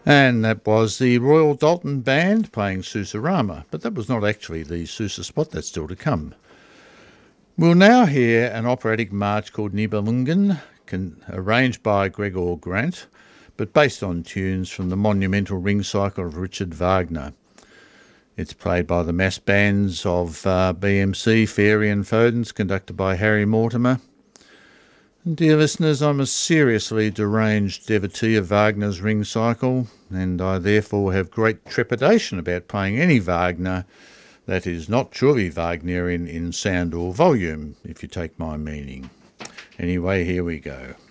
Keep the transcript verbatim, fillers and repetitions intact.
And that was the Royal Dalton Band playing Susurama, but that was not actually the Susa spot, that's still to come. We'll now hear an operatic march called Nibelungen, arranged by Gregor Grant, but based on tunes from the monumental ring cycle of Richard Wagner. It's played by the mass bands of uh, B M C, Fairy and Fodens, conducted by Harry Mortimer. And dear listeners, I'm a seriously deranged devotee of Wagner's ring cycle, and I therefore have great trepidation about playing any Wagner that is not truly Wagnerian in sound or volume, if you take my meaning. Anyway, here we go.